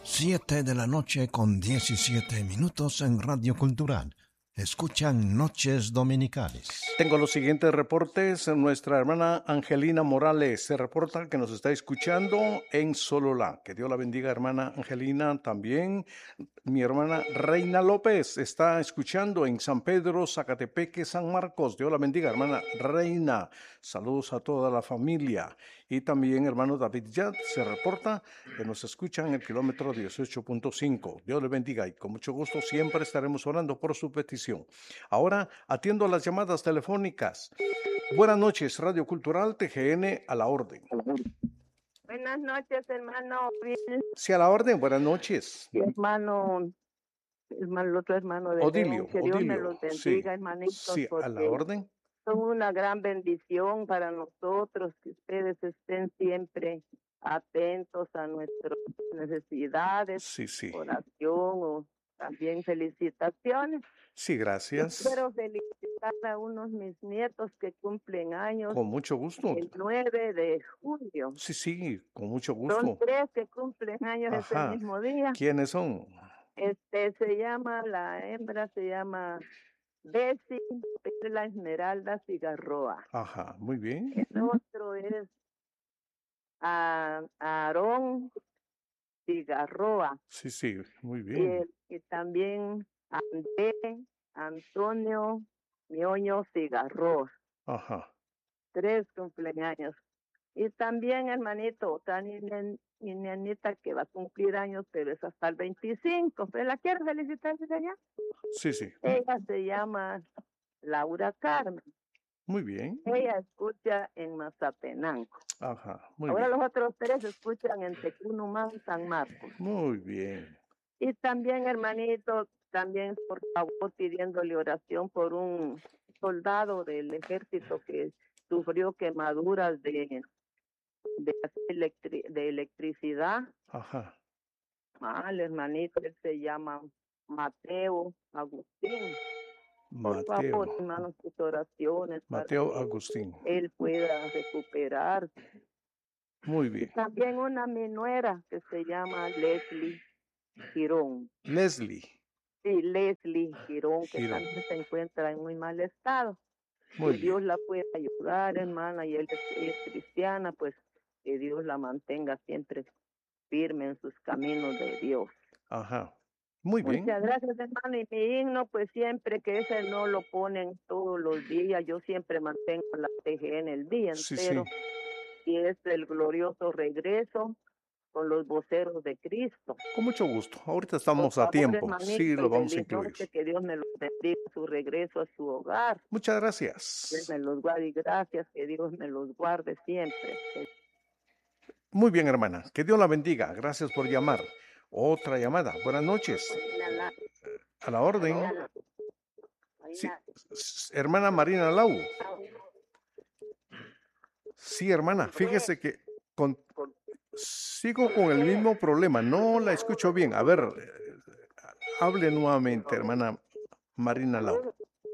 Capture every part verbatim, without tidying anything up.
Siete de la noche con diecisiete minutos en Radio Cultural. Escuchan Noches Dominicales. Tengo los siguientes reportes. Nuestra hermana Angelina Morales se reporta que nos está escuchando en Sololá. Que Dios la bendiga, hermana Angelina. También mi hermana Reina López está escuchando en San Pedro, Zacatepeque, San Marcos. Dios la bendiga, hermana Reina. Saludos a toda la familia. Y también hermano David Yad se reporta que nos escucha en el kilómetro dieciocho punto cinco. Dios le bendiga y con mucho gusto siempre estaremos orando por su petición. Ahora atiendo las llamadas telefónicas. Buenas noches, Radio Cultural T G N a la orden. Buenas noches, hermano Bill. Sí, a la orden, buenas noches. Y hermano, hermano, el otro hermano de Odilio, León, que Dios Odilio, me los bendiga, sí, hermanitos, sí, a la porque orden. son una gran bendición para nosotros, que ustedes estén siempre atentos a nuestras necesidades, Sí, sí. oración o también felicitaciones. Sí, gracias. Yo quiero felicitar a unos mis nietos que cumplen años. Con mucho gusto. El nueve de julio. Sí, sí, con mucho Son gusto. tres que cumplen años ese Ajá. mismo día. ¿Quiénes son? Este se llama, la hembra se llama Bessie Perla Esmeralda Cigarroa. Ajá, muy bien. El otro es a Aarón Cigarroa. Sí, sí, muy Y, bien. el- y también André Antonio Mioño Cigarroa. Ajá. Tres cumpleaños. Y también, hermanito, otra niña, mi niñita que va a cumplir años, pero es hasta el veinticinco. ¿Pero la quiero felicitar, señora? Sí, sí. Ella se llama Laura Carmen. Muy bien. Ella escucha en Mazatenango. Ajá, muy Ahora bien. los otros tres escuchan en Tecunumán, San Marcos. Muy bien. Y también, hermanito, también por favor pidiéndole oración por un soldado del ejército que sufrió quemaduras de, de, electri de electricidad. Ajá. Ah, el hermanito, él se llama Mateo Agustín. Por Mateo. favor, hermanos, sus oraciones Mateo para que Agustín. él pueda recuperar. Muy Y bien. también una mi nuera que se llama Leslie Girón. Leslie. Sí, Leslie Girón, que Girón. también se encuentra en muy mal estado. Muy Que bien. Dios la pueda ayudar, hermana, y él es, ella es cristiana, pues que Dios la mantenga siempre firme en sus caminos de Dios. Ajá. Muy bien. Muchas gracias, hermano. Y mi himno, pues siempre que ese no lo ponen todos los días, yo siempre mantengo la T G N el día Sí, entero. sí. Y es el glorioso regreso con los voceros de Cristo. Con mucho gusto. Ahorita Por estamos a favor, tiempo. hermanito, Sí, lo y vamos a feliz incluir. noche, que Dios me los bendiga su regreso a su hogar. Muchas Dios gracias. me los guarde y gracias, que Dios me los guarde siempre. Muy bien, hermana. Que Dios la bendiga. Gracias por llamar. Otra llamada. Buenas noches. A la orden. Sí. S- Hermana Marina Lau. Sí, hermana. Fíjese que con- sigo con el mismo problema. No la escucho bien. A ver, eh, hable nuevamente, hermana Marina Lau.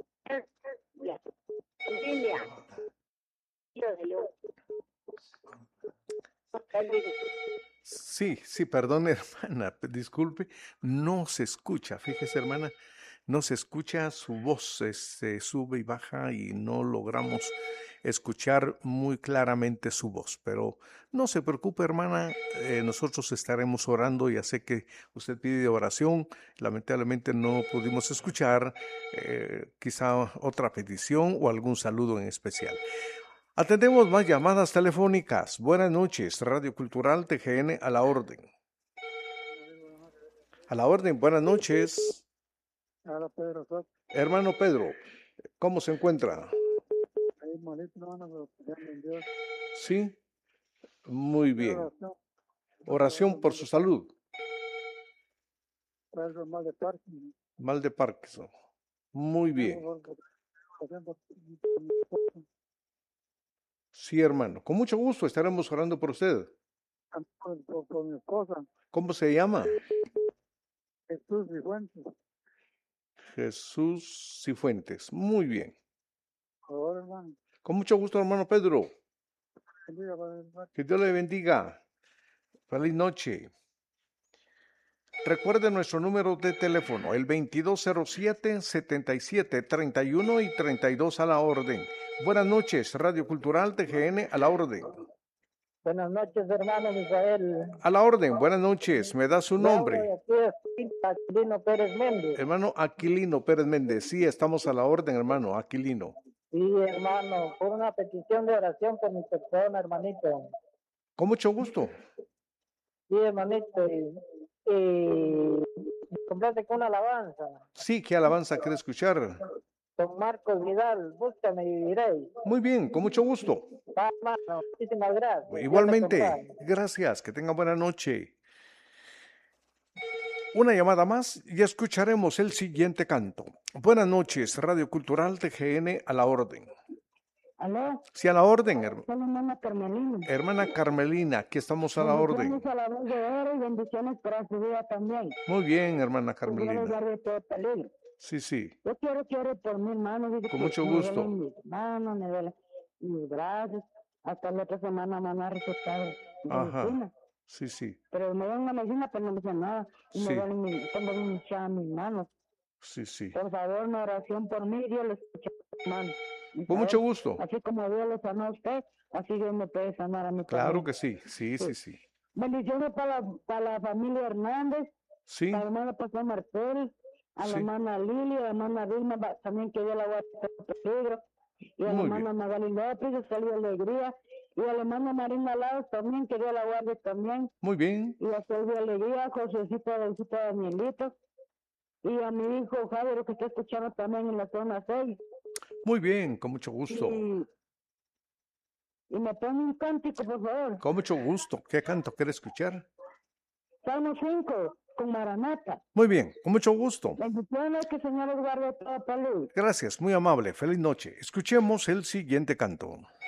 Sí, sí, perdón, hermana, disculpe, no se escucha, fíjese, hermana, no se escucha, su voz se, se sube y baja y no logramos escuchar muy claramente su voz, pero no se preocupe, hermana, eh, nosotros estaremos orando, ya sé que usted pide oración, lamentablemente no pudimos escuchar eh, quizá otra petición o algún saludo en especial. Atendemos más llamadas telefónicas. Buenas noches, Radio Cultural T G N a la orden. A la orden, buenas noches. Hola, Pedro Soto. Hermano Pedro, ¿cómo se encuentra? Ahí malito, hermano, pero confiando en Dios. Sí, muy bien. Oración. Oración por su salud. Pedro, mal de Parkinson. Mal de Parkinson. Muy bien. Oración por- Sí, hermano. Con mucho gusto estaremos orando por usted. por, por, por mi esposa, ¿Cómo se llama? Jesús Cifuentes. Jesús Cifuentes. Muy bien. Por favor, hermano. Con mucho gusto, hermano Pedro. Bendiga, Padre, hermano. Que Dios le bendiga. Feliz noche. Recuerde nuestro número de teléfono, el veintidós cero siete, setenta y siete, treinta y uno y treinta y dos a la orden. Buenas noches, Radio Cultural T G N a la orden. Buenas noches, hermano Misael. A la orden, buenas noches. ¿Me da su nombre? Aquí es Aquilino Pérez Méndez. Hermano Aquilino Pérez Méndez. Sí, estamos a la orden, hermano Aquilino. Sí, hermano, por una petición de oración por mi persona, hermanito. Con mucho gusto. Sí, hermanito. Y, y me complace con una alabanza. Sí, ¿qué alabanza quiere escuchar? Don Marcos Vidal, búscame y viviréis. Muy bien, con mucho gusto. Va, hermano, muchísimas gracias. Dios te Igualmente, acompañe. gracias, que tenga buena noche. Una llamada más y escucharemos el siguiente canto. Buenas noches, Radio Cultural T G N a la orden. Aló, Sí, a la orden, her- soy la hermana Carmelina. hermana Carmelina, aquí estamos a la orden. Bendiciones a la voz de oro y bendiciones para su vida también. Muy bien, hermana Que Dios les Carmelina. guarde todo peligro. Sí, sí, Yo quiero que ore por mi hermano. Dice Con que mucho me gusto. duelen mis manos, me duelen mis brazos. Hasta la otra semana me van a recetar Ajá. medicina. sí, sí, Pero me dan una medicina, pero no me dicen nada. Y Sí. me duelen mis, tengo bien hinchadas mis manos. sí, sí. Por favor, una oración por mí. Dios les escucha mis manos. Con mucho gusto. Así como Dios le sanó a usted, así Dios me puede sanar a mí Claro también. que sí, sí, sí, sí. Bendiciones para la, para la familia Hernández, Sí, para la hermana Pastor Martel, a Sí. la hermana Lili, a la hermana Vilma, va- también que Dios la guarde de peligro, y a la Muy hermana Magali López, de Salud y Alegría, y a la hermana Marina Laos también, que Dios la guarde también, muy bien. y a Salud y Alegría, a Josécita, Davidita, Danielito, y a mi hijo Javier, que está escuchando también en la zona seis, Muy bien, con mucho gusto. y, y me pone un cántico, por favor, Con mucho gusto. ¿Qué canto quiere escuchar? Salmo cinco, con Maranata. Muy bien, con mucho gusto. Bendiciones, que el Señor les guarde toda salud. Gracias, muy amable. Feliz noche. Escuchemos el siguiente canto.